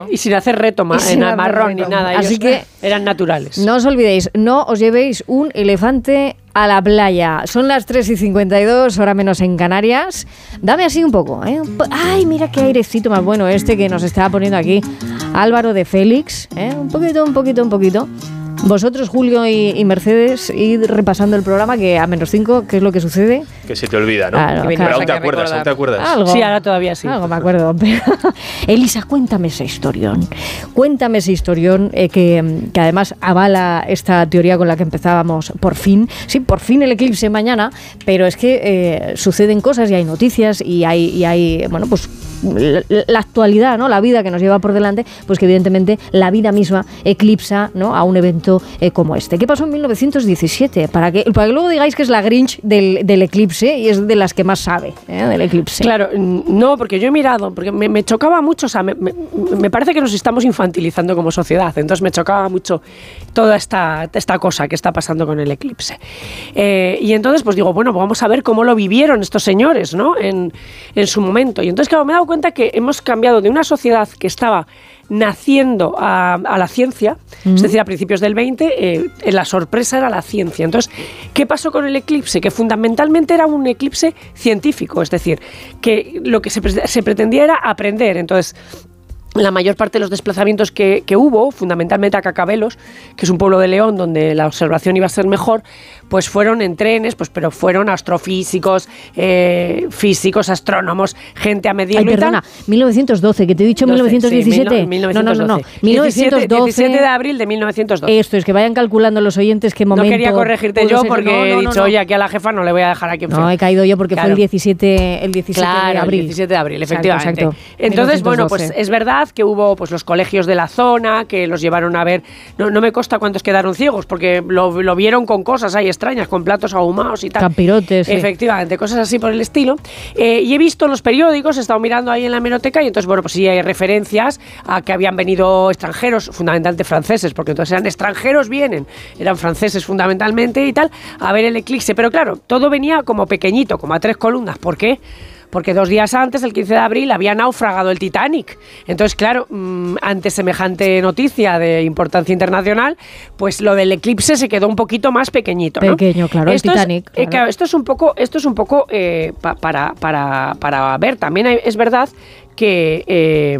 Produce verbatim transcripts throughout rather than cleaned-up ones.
Y sin hacer reto ma- en marrón ni nada. Así ellos que eran naturales. no os olvidéis, no os llevéis un elefante a la playa. Son las tres y cincuenta y dos, hora menos en Canarias. Dame así un poco, ¿eh? Un po- Ay, mira qué airecito más bueno este que nos está poniendo aquí Álvaro de Félix, ¿eh? Un poquito, un poquito, un poquito. Vosotros, Julio y, y Mercedes, id repasando el programa, que a menos cinco, ¿qué es lo que sucede? Que se te olvida, ¿no? Claro, Pero claro. aún te acuerdas, aún te acuerdas. Algo. Sí, ahora todavía sí. Algo me acuerdo. Pero Elisa, cuéntame ese historión. Cuéntame ese historión eh, que, que además avala esta teoría con la que empezábamos por fin. Sí, por fin el eclipse mañana, pero es que eh, suceden cosas y hay noticias y hay, y hay bueno, pues la, la actualidad, ¿no? La vida que nos lleva por delante, pues que evidentemente la vida misma eclipsa, ¿no? A un evento eh, como este. ¿Qué pasó en mil novecientos diecisiete? Para que, para que luego digáis que es la Grinch del, del eclipse y es de las que más sabe, ¿eh? Del eclipse. Claro, no, porque yo he mirado, porque me, me chocaba mucho, o sea, me, me, me parece que nos estamos infantilizando como sociedad, entonces me chocaba mucho toda esta, esta cosa que está pasando con el eclipse. Eh, y entonces, pues digo, bueno, pues vamos a ver cómo lo vivieron estos señores, ¿no? En, en su momento. Y entonces, claro, me he dado cuenta que hemos cambiado de una sociedad que estaba naciendo a, a la ciencia, mm. es decir, a principios del veinte, eh, la sorpresa era la ciencia. Entonces, ¿qué pasó con el eclipse? Que fundamentalmente era un eclipse científico, es decir, que lo que se, pre- se pretendía era aprender. Entonces, la mayor parte de los desplazamientos que, que hubo, fundamentalmente a Cacabelos, que es un pueblo de León donde la observación iba a ser mejor, pues fueron en trenes, pues pero fueron astrofísicos, eh, físicos, astrónomos, gente a medirlo. Ay, perdona, y tal. mil novecientos doce, que te he dicho doce, mil novecientos diecisiete. Sí, mil novecientos doce. No, no, no, no. mil novecientos doce. diecisiete de abril de mil novecientos doce. Esto es, que vayan calculando los oyentes qué momento. No quería corregirte yo ser. porque no, no, he no, dicho, no. oye, aquí a la jefa no le voy a dejar aquí en No, he caído yo porque claro. fue el diecisiete, el diecisiete claro, de abril. el diecisiete de abril, efectivamente. Exacto, exacto. Entonces, bueno, mil novecientos doce. pues es verdad que hubo pues los colegios de la zona que los llevaron a ver. No, no me consta cuántos quedaron ciegos porque lo, lo vieron con cosas ahí extrañas, con platos ahumados y tal. Campirotes. Sí. Efectivamente, cosas así por el estilo. Eh, y he visto los periódicos, he estado mirando ahí en la hemeroteca y entonces, bueno, pues sí hay referencias a que habían venido extranjeros, fundamentalmente franceses, porque entonces eran extranjeros, vienen, eran franceses fundamentalmente y tal, a ver el eclipse. Pero claro, todo venía como pequeñito, como a tres columnas. ¿Por qué? Porque dos días antes, el quince de abril, había naufragado el Titanic. Entonces, claro, mmm, ante semejante noticia de importancia internacional, pues lo del eclipse se quedó un poquito más pequeñito, ¿no? Pequeño, claro, esto el Titanic. Es, claro. Eh, claro, esto es un poco, esto es un poco eh, pa, para, para, para ver. También hay, es verdad que... Eh,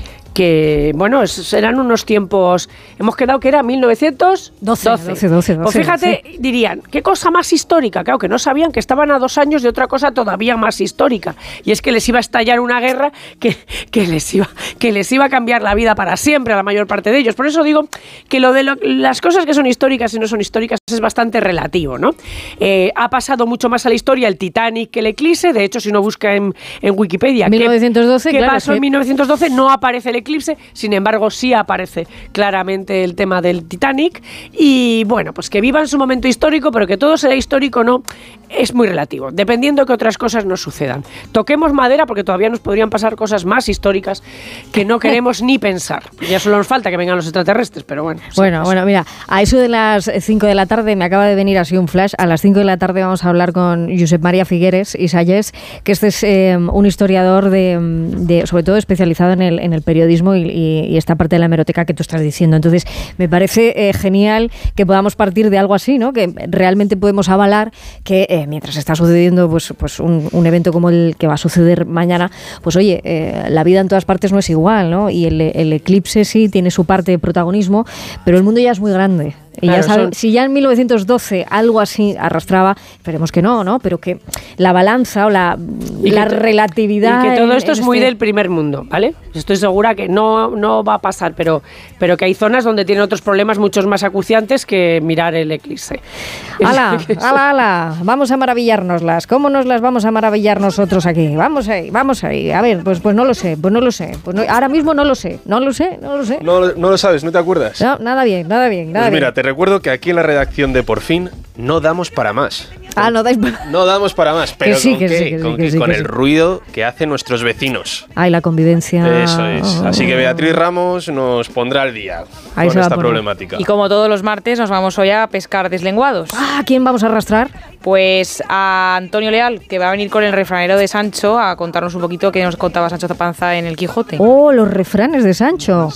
que, bueno, es, eran unos tiempos... Hemos quedado que era mil novecientos doce. doce, doce, doce, Pues fíjate, sí. Dirían, ¿qué cosa más histórica? Claro, que no sabían que estaban a dos años de otra cosa todavía más histórica. Y es que les iba a estallar una guerra que, que, les, iba, que les iba a cambiar la vida para siempre a la mayor parte de ellos. Por eso digo que lo de lo, las cosas que son históricas y no son históricas es bastante relativo, ¿no? Eh, ha pasado mucho más a la historia el Titanic que el eclipse. De hecho, si uno busca en, en Wikipedia mil novecientos doce, qué, claro, qué pasó sí. en mil novecientos doce, no aparece el eclipse. Sin embargo, sí aparece claramente el tema del Titanic y bueno, pues que viva en su momento histórico, pero que todo sea histórico no, es muy relativo, dependiendo que otras cosas nos sucedan. Toquemos madera porque todavía nos podrían pasar cosas más históricas que no queremos ni pensar. Ya solo nos falta que vengan los extraterrestres, pero bueno. Bueno, bueno, mira, a eso de las cinco de la tarde me acaba de venir así un flash. A las cinco de la tarde vamos a hablar con Josep María Figueres y Salles, que este es eh, un historiador de, de, sobre todo especializado en el, en el periodismo Y, y, y esta parte de la hemeroteca que tú estás diciendo. Entonces, me parece eh, genial que podamos partir de algo así, ¿no? Que realmente podemos avalar que eh, mientras está sucediendo pues, pues un, un evento como el que va a suceder mañana, pues oye, eh, la vida en todas partes no es igual, ¿no? Y el, el eclipse sí tiene su parte de protagonismo, pero el mundo ya es muy grande. Y claro, ya sabe, son... si ya en mil novecientos doce algo así arrastraba, esperemos que no, ¿no? Pero que la balanza o la, la que relatividad... Y que todo esto en, en es muy este... del primer mundo, ¿vale? Estoy segura que no, no va a pasar, pero, pero que hay zonas donde tienen otros problemas muchos más acuciantes que mirar el eclipse. ¡Hala, hala, hala! Vamos a maravillárnoslas. ¿Cómo nos las vamos a maravillar nosotros aquí? Vamos ahí, vamos ahí. A ver, pues, pues no lo sé, pues no lo sé. Pues no, ahora mismo no lo sé, no lo sé, no lo sé. No, no lo sabes, ¿no te acuerdas? No, nada bien, nada bien, nada pues mira, bien. te recuerdo que aquí en la redacción de Por Fin no damos para más. Ah, no dais para... No damos para más, pero Que sí, ¿con que qué? sí, que sí, con, que que- sí, con que el sí. ruido que hacen nuestros vecinos. Ay, la convivencia... Eso es. Así que Beatriz Ramos nos pondrá al día Ahí con se va a esta poner. problemática. Y como todos los martes nos vamos hoy a pescar deslenguados. Ah, ¿quién vamos a arrastrar? Pues a Antonio Leal, que va a venir con el refranero de Sancho a contarnos un poquito qué nos contaba Sancho Panza en el Quijote. Oh, los refranes de Sancho.